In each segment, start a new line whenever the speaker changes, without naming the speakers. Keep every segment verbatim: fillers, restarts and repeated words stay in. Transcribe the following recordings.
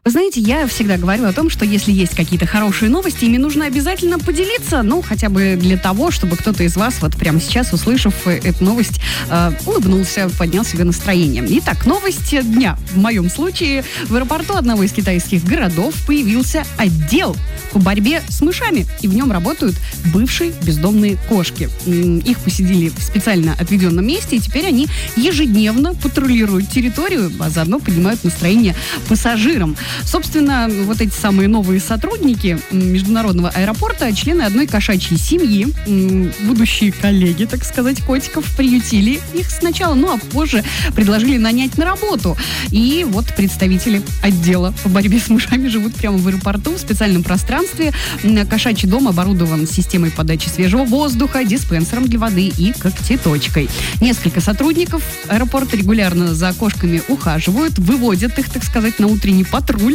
Вы знаете, я всегда говорю о том, что если есть какие-то хорошие новости, ими нужно обязательно поделиться, ну, хотя бы для того, чтобы кто-то из вас вот прямо сейчас, услышав эту новость, э, улыбнулся, поднял себе настроение. Итак, новость дня. В моем случае в аэропорту одного из китайских городов появился отдел по борьбе с мышами, и в нем работают бывшие бездомные кошки. Их посадили в специально отведенном месте, и теперь они ежедневно патрулируют территорию, а заодно поднимают настроение пассажирам. Собственно, вот эти самые новые сотрудники международного аэропорта, члены одной кошачьей семьи, будущие коллеги, так сказать, котиков, приютили их сначала, ну а позже предложили нанять на работу. И вот представители отдела по борьбе с мышами живут прямо в аэропорту, в специальном пространстве. Кошачий дом оборудован системой подачи свежего воздуха, диспенсером для воды и когтеточкой. Несколько сотрудников аэропорта регулярно за кошками ухаживают, выводят их, так сказать, на утренний патруль.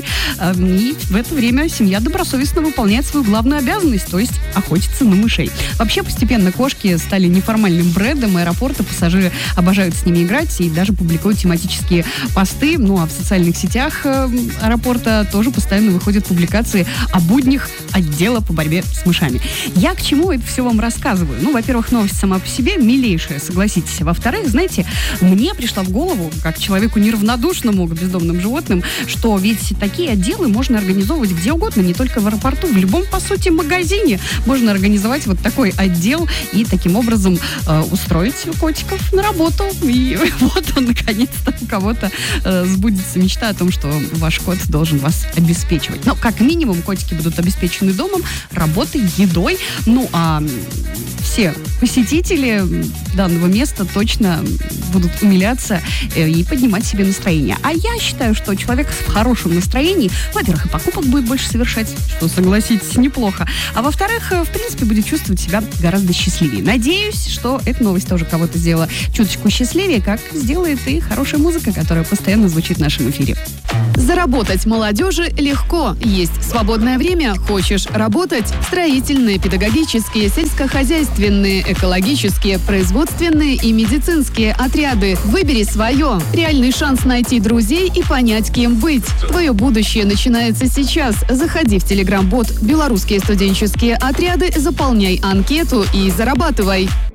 И в это время семья добросовестно выполняет свою главную обязанность, то есть охотиться на мышей. Вообще, постепенно кошки стали неформальным брендом аэропорта, пассажиры обожают с ними играть и даже публикуют тематические посты. Ну а в социальных сетях аэропорта тоже постоянно выходят публикации о буднях отдела по борьбе с мышами. Я к чему это все вам рассказываю? Ну, во-первых, новость сама по себе милейшая, согласитесь. Во-вторых, знаете, мне пришла в голову, как человеку неравнодушному к бездомным животным, что ведь такие отделы можно организовывать где угодно, не только в аэропорту, в любом, по сути, магазине можно организовать вот такой отдел и таким образом э, устроить котиков на работу. И вот он, наконец-то, у кого-то э, сбудется мечта о том, что ваш кот должен вас обеспечивать. Но, как минимум, котики будут обеспечены домом, работой, едой. Ну, а все посетители данного места точно будут умиляться э, и поднимать себе настроение. А я считаю, что человек в хорошем настроении, во-первых, и покупок будет больше совершать, что, согласитесь, неплохо. А во-вторых, в принципе, будет чувствовать себя гораздо счастливее. Надеюсь, что эта новость тоже кого-то сделала чуточку счастливее, как сделает и хорошая музыка, которая постоянно звучит в нашем эфире.
Заработать молодежи легко. Есть свободное время? Хочешь работать? Строительные, педагогические, сельскохозяйственные, экологические, производственные и медицинские отряды. Выбери свое. Реальный шанс найти друзей и понять, кем быть. Твое будущее начинается сейчас. Заходи в телеграм-бот «Белорусские студенческие отряды», заполняй анкету и зарабатывай.